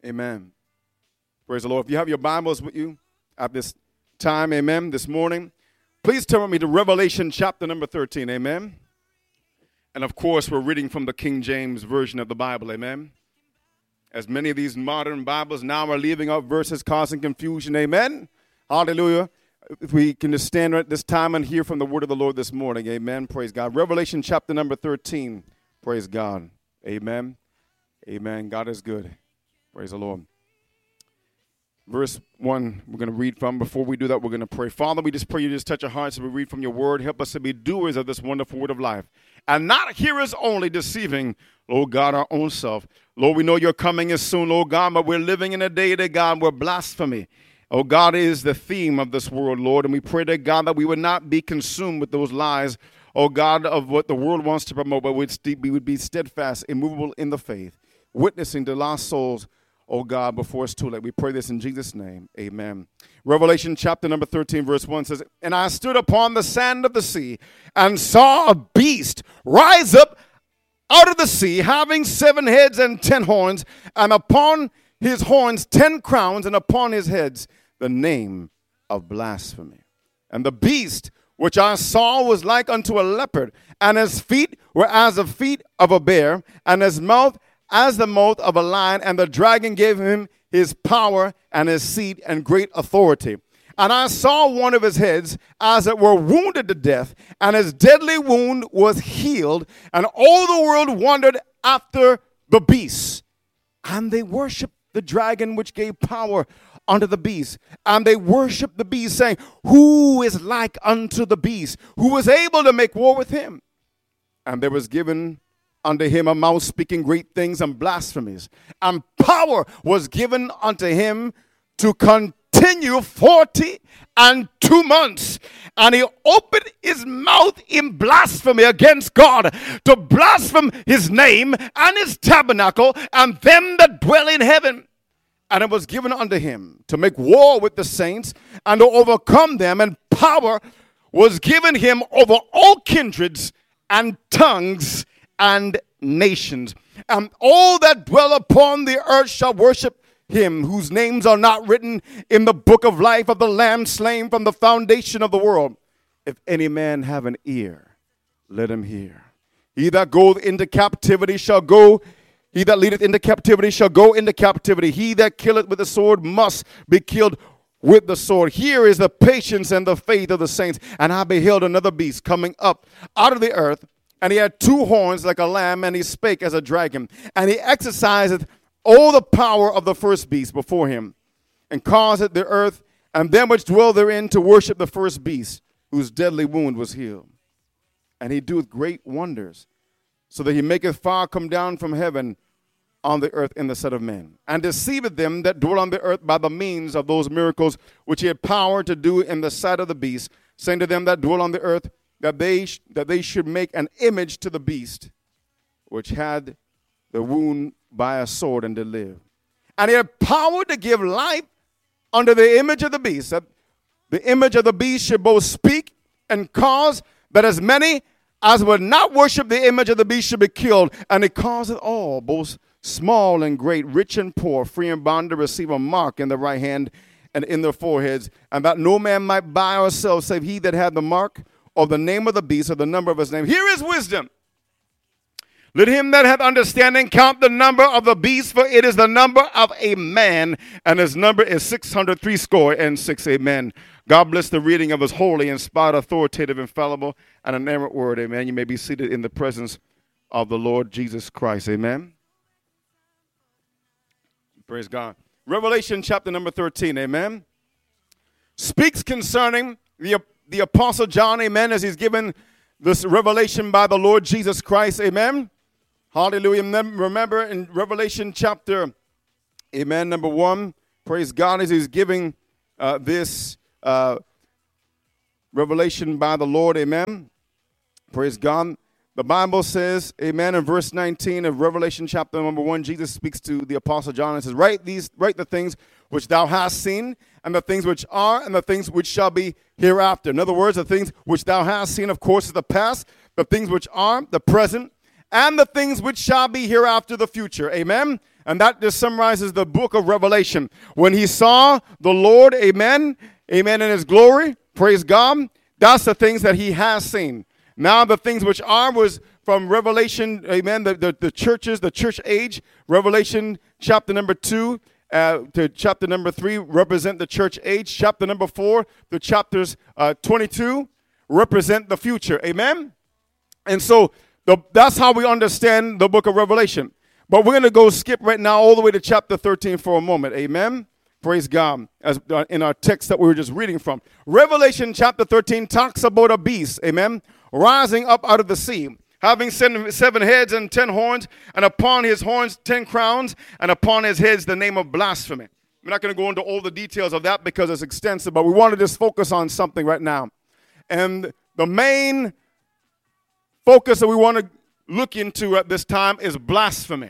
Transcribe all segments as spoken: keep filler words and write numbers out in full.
Amen. Praise the Lord. If you have your Bibles with you at this time, amen, this morning, please turn with me to Revelation chapter number thirteen, amen. And of course, we're reading from the King James Version of the Bible, amen. As many of these modern Bibles now are leaving out verses causing confusion, amen. Hallelujah. If we can just stand at this time and hear from the word of the Lord this morning, amen. Praise God. Revelation chapter number thirteen, praise God, amen. Amen. God is good. Praise the Lord. Verse one, we're going to read from. Before we do that, we're going to pray. Father, we just pray you just touch our hearts as we read from your word. Help us to be doers of this wonderful word of life and not hearers only, deceiving, Lord God, our own self. Lord, we know your coming is soon, Lord God, but we're living in a day that, God, where blasphemy, oh God, is the theme of this world, Lord. And we pray that, God, that we would not be consumed with those lies, oh God, of what the world wants to promote, but we would be steadfast, immovable in the faith, witnessing to lost souls, oh God, before it's too late. We pray this in Jesus' name. Amen. Revelation chapter number thirteen, verse one says, "And I stood upon the sand of the sea and saw a beast rise up out of the sea, having seven heads and ten horns, and upon his horns ten crowns, and upon his heads the name of blasphemy. And the beast which I saw was like unto a leopard, and his feet were as the feet of a bear, and his mouth as the mouth of a lion, and the dragon gave him his power and his seat and great authority. And I saw one of his heads as it were wounded to death, and his deadly wound was healed, and all the world wondered after the beast. And they worshiped the dragon which gave power unto the beast. And they worshiped the beast, saying, Who is like unto the beast? Who was able to make war with him? And there was given unto him a mouth speaking great things and blasphemies. And power was given unto him to continue forty and two months. And he opened his mouth in blasphemy against God, to blaspheme his name and his tabernacle and them that dwell in heaven. And it was given unto him to make war with the saints and to overcome them. And power was given him over all kindreds and tongues and nations. And all that dwell upon the earth shall worship him, whose names are not written in the book of life of the Lamb slain from the foundation of the world. If any man have an ear, let him hear. He that goeth into captivity shall go, he that leadeth into captivity shall go into captivity. He that killeth with the sword must be killed with the sword. Here is the patience and the faith of the saints. And I beheld another beast coming up out of the earth, and he had two horns like a lamb, and he spake as a dragon. And he exerciseth all the power of the first beast before him, and causeth the earth and them which dwell therein to worship the first beast, whose deadly wound was healed. And he doeth great wonders, so that he maketh fire come down from heaven on the earth in the sight of men, and deceiveth them that dwell on the earth by the means of those miracles which he had power to do in the sight of the beast, saying to them that dwell on the earth, that they sh- that they should make an image to the beast, which had the wound by a sword and did live. And he had power to give life unto the image of the beast, that the image of the beast should both speak and cause that as many as would not worship the image of the beast should be killed. And it causeth all, both small and great, rich and poor, free and bond, to receive a mark in the right hand and in their foreheads, and that no man might buy or sell save he that had the mark of the name of the beast, or the number of his name. Here is wisdom. Let him that hath understanding count the number of the beast, for it is the number of a man, and his number is six hundred threescore and six. Amen. God bless the reading of his holy, inspired, authoritative, infallible, and inerrant word. Amen. You may be seated in the presence of the Lord Jesus Christ. Amen. Praise God. Revelation chapter number thirteen. Amen. Speaks concerning the The Apostle John, amen, as he's given this revelation by the Lord Jesus Christ, amen. Hallelujah. Remember in Revelation chapter, amen, number one, praise God, as he's giving uh, this uh, revelation by the Lord, amen. Praise God. The Bible says, amen, in verse nineteen of Revelation chapter number one, Jesus speaks to the Apostle John and says, write these, write the things which thou hast seen, and the things which are, and the things which shall be hereafter. In other words, the things which thou hast seen, of course, is the past, the things which are, the present, and the things which shall be hereafter, the future. Amen. And that just summarizes the book of Revelation. When he saw the Lord, amen, amen, in his glory, praise God, that's the things that he has seen. Now the things which are was from Revelation, amen, the, the, the churches, the church age, Revelation chapter number two uh, to chapter number three represent the church age. Chapter number four to chapters uh, twenty-two represent the future, amen. And so the, that's how we understand the book of Revelation. But we're going to go skip right now all the way to chapter thirteen for a moment, amen. Praise God, as uh, in our text that we were just reading from. Revelation chapter thirteen talks about a beast, amen, rising up out of the sea, having seven, seven heads and ten horns, and upon his horns ten crowns, and upon his heads the name of blasphemy. We're not going to go into all the details of that because it's extensive, but we want to just focus on something right now. And the main focus that we want to look into at this time is blasphemy.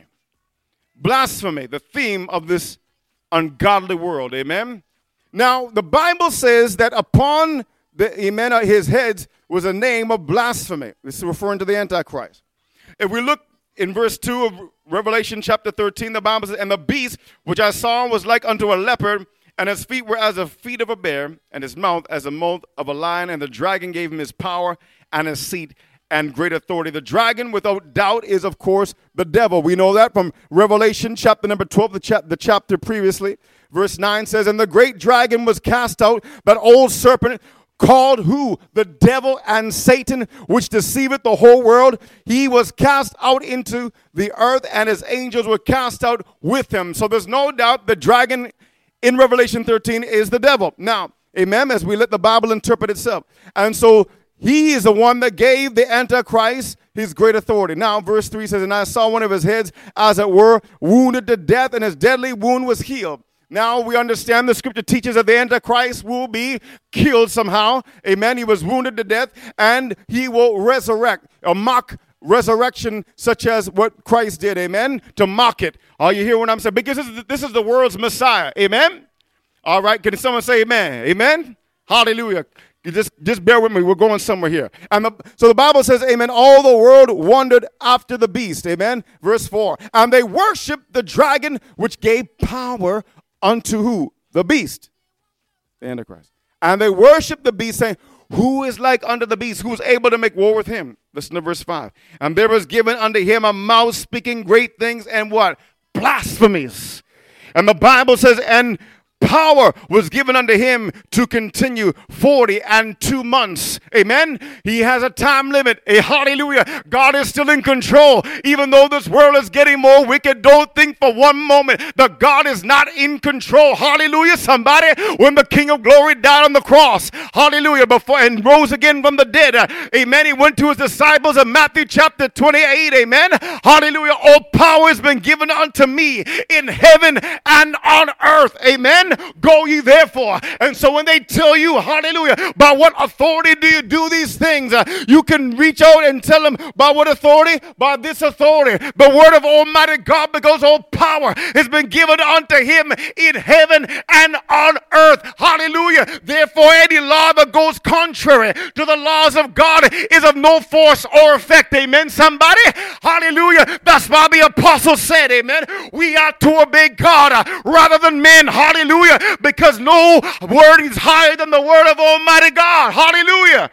Blasphemy, the theme of this ungodly world, amen. Now, the Bible says that upon the amen, his heads was a name of blasphemy. This is referring to the Antichrist. If we look in verse two of Revelation chapter thirteen, the Bible says, and the beast which I saw was like unto a leopard, and his feet were as the feet of a bear, and his mouth as the mouth of a lion, and the dragon gave him his power and his seat and great authority. The dragon, without doubt, is, of course, the devil. We know that from Revelation chapter number twelve, the, chap- the chapter previously. Verse nine says, and the great dragon was cast out, that old serpent, called who? The devil and Satan, which deceiveth the whole world. He was cast out into the earth, and his angels were cast out with him. So there's no doubt the dragon in Revelation thirteen is the devil. Now, amen, as we let the Bible interpret itself. And so he is the one that gave the Antichrist his great authority. Now, verse three says, and I saw one of his heads, as it were, wounded to death, and his deadly wound was healed. Now, we understand the scripture teaches that the Antichrist will be killed somehow. Amen. He was wounded to death, and he will resurrect, a mock resurrection such as what Christ did. Amen. To mock it. Are you hear what I'm saying? Because this is, this is the world's Messiah. Amen. All right. Can someone say amen? Amen. Hallelujah. You just, just bear with me. We're going somewhere here. And the, so the Bible says, amen, all the world wandered after the beast. Amen. Verse four. And they worshiped the dragon, which gave power unto who? The beast. The Antichrist. And they worshiped the beast, saying, who is like unto the beast? Who is able to make war with him? Listen to verse five. And there was given unto him a mouth speaking great things and what? Blasphemies. And the Bible says, and power was given unto him to continue forty and two months. Amen. He has a time limit. A hallelujah. God is still in control. Even though this world is getting more wicked, don't think for one moment that God is not in control. Hallelujah. Somebody, when the King of Glory died on the cross, hallelujah, before and rose again from the dead, uh, amen, he went to his disciples in Matthew chapter twenty-eight, amen, hallelujah, all power has been given unto me in heaven and on earth, amen. Go ye therefore. And so when they tell you, hallelujah, by what authority do you do these things? Uh, you can reach out and tell them, by what authority? By this authority. The word of Almighty God, because all power has been given unto him in heaven and on earth. Hallelujah. Therefore, any law that goes contrary to the laws of God is of no force or effect. Amen, somebody? Hallelujah. That's why the apostle said, amen, we are to obey God uh, rather than men. Hallelujah. Because no word is higher than the word of Almighty God. Hallelujah.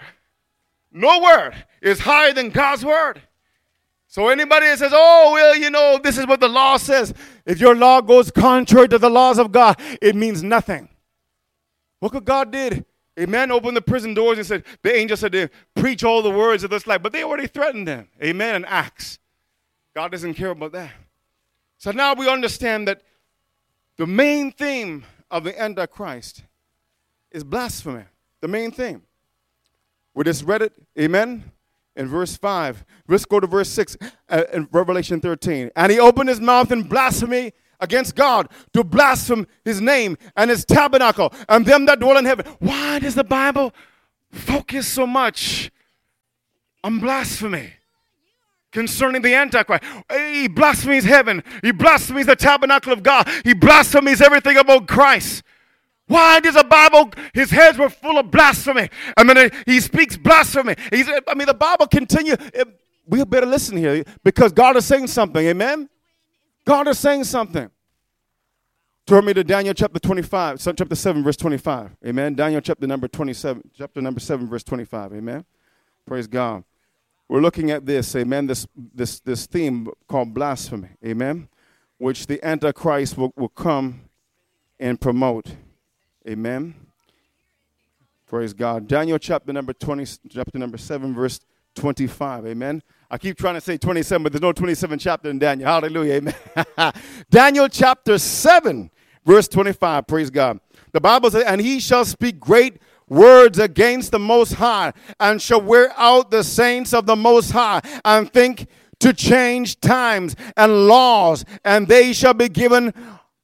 No word is higher than God's word. So anybody that says, oh, well, you know, this is what the law says. If your law goes contrary to the laws of God, it means nothing. Look what God did. Amen. Opened the prison doors and said, the angel said to preach all the words of this life. But they already threatened them. Amen. In Acts. God doesn't care about that. So now we understand that the main theme of the Antichrist is blasphemy. The main theme. We just read it, amen, in verse five. Let's go to verse six uh, in Revelation thirteen. And he opened his mouth in blasphemy against God, to blaspheme his name and his tabernacle and them that dwell in heaven. Why does the Bible focus so much on blasphemy concerning the Antichrist? He blasphemies heaven. He blasphemies the tabernacle of God. He blasphemies everything about Christ. Why does the Bible, his heads were full of blasphemy. I mean, he speaks blasphemy. He's, I mean, the Bible continue. we better listen here because God is saying something. Amen? God is saying something. Turn me to Daniel chapter twenty-five, chapter seven, verse twenty-five. Amen? Daniel chapter number twenty-seven, chapter number seven, verse twenty-five. Amen? Praise God. We're looking at this, amen, this this this theme called blasphemy, amen, which the Antichrist will, will come and promote. Amen. Praise God. Daniel chapter number twenty, chapter number seven, verse twenty-five. Amen. I keep trying to say twenty-seven, but there's no twenty-seven chapter in Daniel. Hallelujah. Amen. Daniel chapter seven, verse twenty-five. Praise God. The Bible says, and he shall speak great words against the Most High, and shall wear out the saints of the Most High, and think to change times and laws, and they shall be given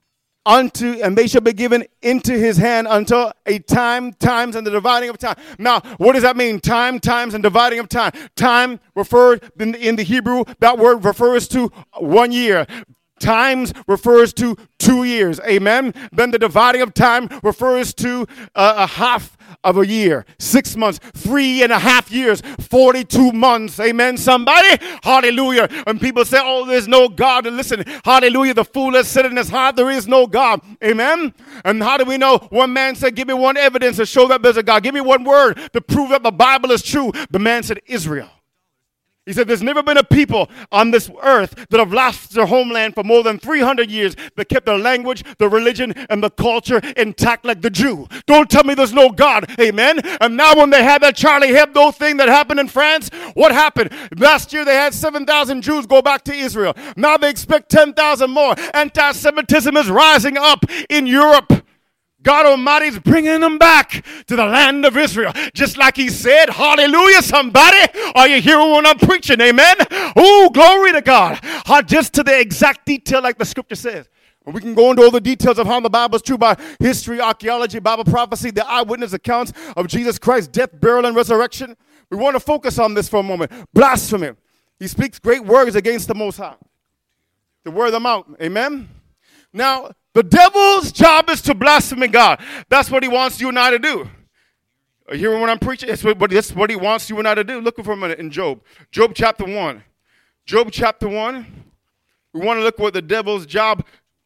unto, and they shall be given into his hand until a time, times, and the dividing of time. Now, what does that mean? Time, times, and dividing of time. Time referred in the, in the Hebrew, that word refers to one year. Times refers to two years. Amen. Then the dividing of time refers to uh, a half of a year, six months, three and a half years, forty-two months. Amen, somebody? Hallelujah. And people say, oh, there's no God. And listen, hallelujah, the fool has said in his heart, there is no God. Amen? And how do we know? One man said, give me one evidence to show that there's a God. Give me one word to prove that the Bible is true. The man said, Israel. He said, there's never been a people on this earth that have lost their homeland for more than three hundred years that kept their language, their religion, and the culture intact like the Jew. Don't tell me there's no God. Amen. And now when they had that Charlie Hebdo thing that happened in France, what happened? Last year they had seven thousand Jews go back to Israel. Now they expect ten thousand more. Anti-Semitism is rising up in Europe. God Almighty's bringing them back to the land of Israel. Just like he said, hallelujah, somebody. Are you hearing what I'm preaching? Amen. Oh, glory to God. Uh, just to the exact detail like the scripture says. We can go into all the details of how the Bible is true by history, archaeology, Bible prophecy, the eyewitness accounts of Jesus Christ's death, burial, and resurrection. We want to focus on this for a moment. Blasphemy. He speaks great words against the Most High. To wear them out. Amen. Now, the devil's job is to blaspheme God. That's what he wants you and I to do. Are you hearing what I'm preaching? It's what, it's what he wants you and I to do. Look for a minute in Job. Job chapter one. Job chapter one. We want to look what the devil's job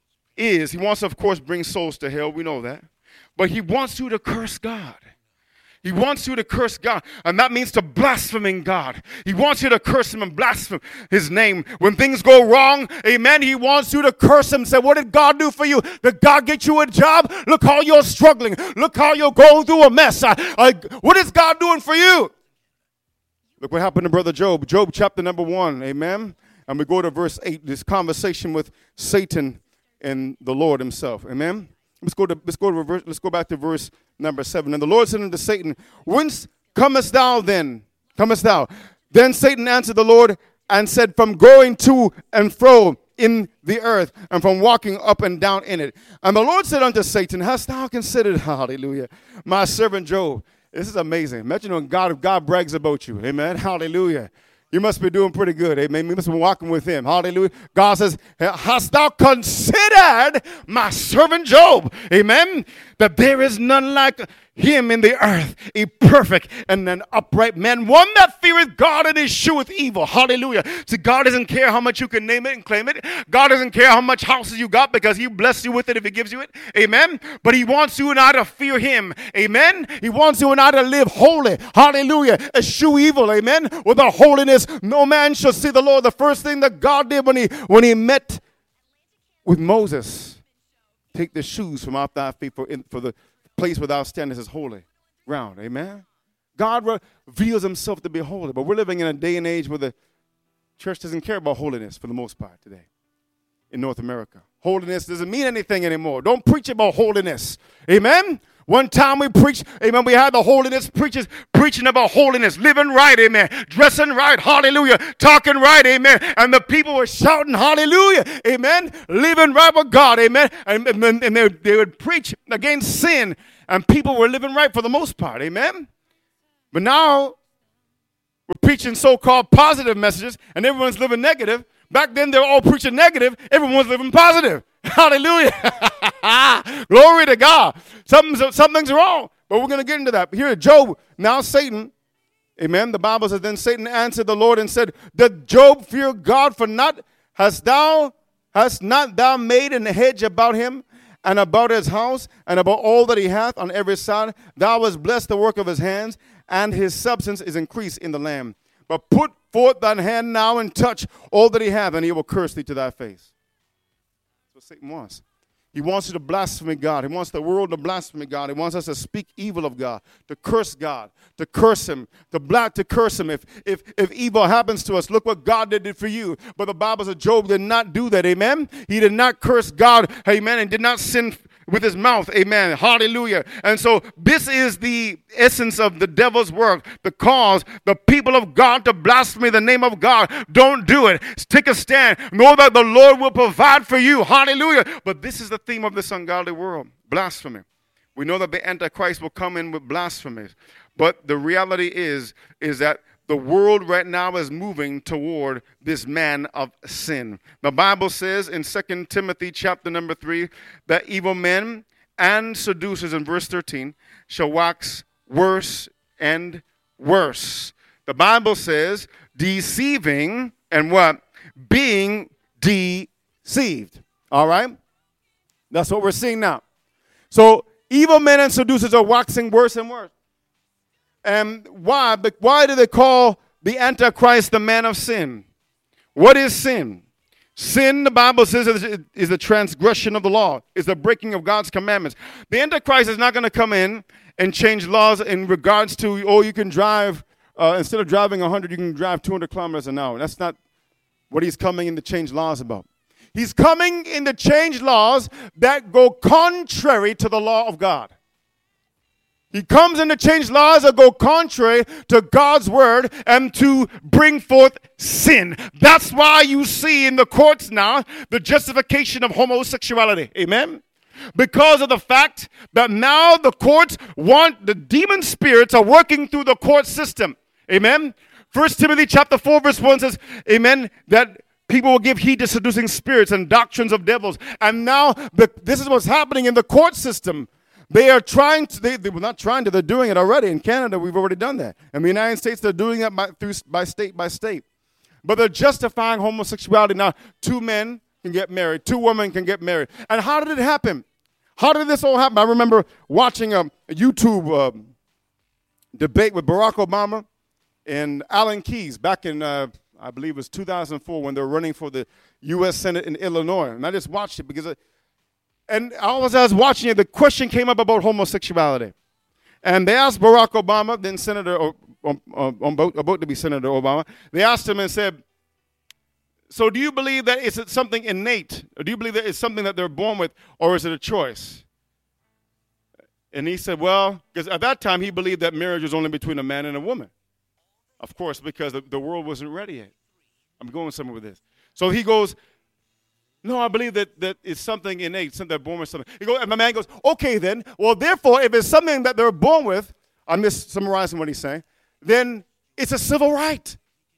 is. He wants to, of course, bring souls to hell. We know that. But he wants you to curse God. He wants you to curse God, and that means to blaspheme God. He wants you to curse him and blaspheme his name. When things go wrong, amen, he wants you to curse him. Say, what did God do for you? Did God get you a job? Look how you're struggling. Look how you're going through a mess. I, I, what is God doing for you? Look what happened to Brother Job. Job chapter number one, amen. And we go to verse eight, this conversation with Satan and the Lord himself, amen. Let's go to let's go to reverse, let's go back to verse number seven. And the Lord said unto Satan, whence comest thou then? Comest thou? Then Satan answered the Lord and said, from going to and fro in the earth, and from walking up and down in it. And the Lord said unto Satan, hast thou considered, hallelujah, my servant Job? This is amazing. Imagine when God, God brags about you. Amen. Hallelujah. You must be doing pretty good. Amen. You must be walking with him. Hallelujah. God says, hast thou considered my servant Job? Amen. That there is none like him in the earth, a perfect and an upright man, one that feareth God and escheweth evil. Hallelujah. See, God doesn't care how much you can name it and claim it. God doesn't care how much houses you got because he bless you with it if he gives you it. Amen. But he wants you and I to fear him. Amen. He wants you and I to live holy. Hallelujah. Eschew evil. Amen. Without holiness, no man shall see the Lord. The first thing that God did when he when he met with Moses, take the shoes from off thy feet for, in, for the place where thou standest is holy ground. Amen. God reveals himself to be holy, but we're living in a day and age where the church doesn't care about holiness for the most part today in North America. Holiness doesn't mean anything anymore. Don't preach about holiness. Amen. One time we preached, amen, we had the holiness preachers preaching about holiness, living right, amen, dressing right, hallelujah, talking right, amen, and the people were shouting, hallelujah, amen, living right with God, amen, and, and, and they, they would preach against sin, and people were living right for the most part, amen. But now we're preaching so-called positive messages, and everyone's living negative. Back then, they were all preaching negative. Everyone's living positive. Hallelujah. Glory to God. Something's, something's wrong. But we're going to get into that. But here, Job, now Satan, Amen. The Bible says, then Satan answered the Lord and said, did Job fear God for naught? Hast thou, hast not thou made an hedge about him and about his house and about all that he hath on every side? Thou hast blessed the work of his hands, and his substance is increased in the land. But put forth thine hand now and touch all that he hath, and he will curse thee to thy face. That's what Satan wants. He wants you to blaspheme God. He wants the world to blaspheme God. He wants us to speak evil of God, to curse God, to curse him, to black to curse him. If if if evil happens to us, look what God did for you. But the Bible says Job did not do that. Amen. He did not curse God. Amen. And did not sin with his mouth. Amen. Hallelujah. And so this is the essence of the devil's work, to cause the people of God to blaspheme the name of God. Don't do it. Take a stand. Know that the Lord will provide for you. Hallelujah. But this is the theme of this ungodly world, blasphemy. We know that the Antichrist will come in with blasphemies. But the reality is, is that the world right now is moving toward this man of sin. The Bible says in Second Timothy chapter number three that evil men and seducers, in verse thirteen, shall wax worse and worse. The Bible says deceiving and what? Being deceived. All right? That's what we're seeing now. So evil men and seducers are waxing worse and worse. And why? But why do they call the Antichrist the man of sin? What is sin? Sin, the Bible says, is, is the transgression of the law, is the breaking of God's commandments. The Antichrist is not going to come in and change laws in regards to, oh, you can drive, uh, instead of driving one hundred, you can drive two hundred kilometers an hour. That's not what he's coming in to change laws about. He's coming in to change laws that go contrary to the law of God. He comes in to change laws that go contrary to God's word and to bring forth sin. That's why you see in the courts now the justification of homosexuality. Amen? Because of the fact that now the courts want, the demon spirits are working through the court system. Amen? First Timothy chapter four verse one says, amen, that people will give heed to seducing spirits and doctrines of devils. And now the, this is what's happening in the court system. They are trying to, they, they were not trying to, they're doing it already. In Canada, we've already done that. In the United States, they're doing it by, through, by state by state. But they're justifying homosexuality. Now, two men can get married. Two women can get married. And how did it happen? How did this all happen? I remember watching a, a YouTube uh, debate with Barack Obama and Alan Keyes back in, uh, I believe it was two thousand four, when they were running for the U S Senate in Illinois. And I just watched it because it, And as I was watching it, the question came up about homosexuality. And they asked Barack Obama, then Senator, um, um, about, about to be Senator Obama, they asked him and said, so do you believe that it's something innate? Or do you believe that it's something that they're born with, or is it a choice? And he said, well, because at that time he believed that marriage was only between a man and a woman. Of course, because the, the world wasn't ready yet. I'm going somewhere with this. So he goes, no, I believe that, that it's something innate, something they're born with something. He goes, and my man goes, okay then, well therefore, if it's something that they're born with, I'm just summarizing what he's saying, then it's a civil right.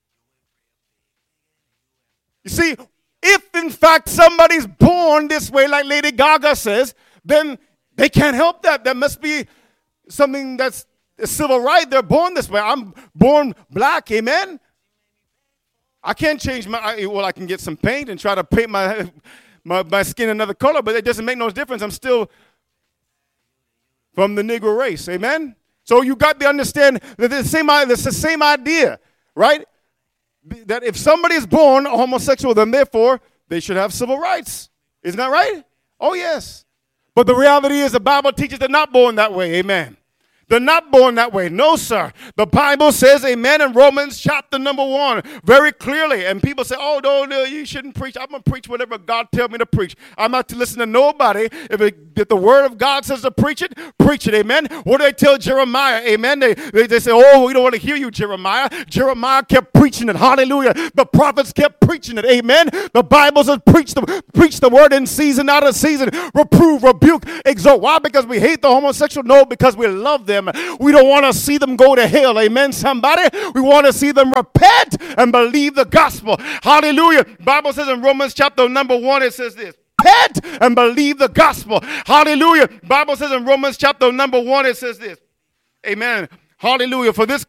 You see, if in fact somebody's born this way, like Lady Gaga says, then they can't help that. There must be something that's a civil right. They're born this way. I'm born black, amen? I can't change my, well, I can get some paint and try to paint my, my, my skin another color, but it doesn't make no difference. I'm still from the Negro race, amen? So you got to understand that it's the same, it's the same idea, right? That if somebody is born homosexual, then therefore they should have civil rights. Isn't that right? Oh, yes. But the reality is the Bible teaches they're not born that way, amen? They're not born that way. No, sir. The Bible says, amen, in Romans chapter number one, very clearly. And people say, oh, no, no, you shouldn't preach. I'm going to preach whatever God tells me to preach. I'm not to listen to nobody. If, it, if the word of God says to preach it, preach it, amen. What do they tell Jeremiah? Amen. They, they, they say, oh, we don't want to hear you, Jeremiah. Jeremiah kept preaching it. Hallelujah. The prophets kept preaching it. Amen. The Bible says, preach the, preach the word in season, out of season. Reprove, rebuke, exhort. Why? Because we hate the homosexual? No, because we love them. We don't want to see them go to hell. Amen, somebody? We want to see them repent and believe the gospel. Hallelujah. Bible says in Romans chapter number one, it says this. Repent and believe the gospel. Hallelujah. Bible says in Romans chapter number one, it says this. Amen. Hallelujah. For this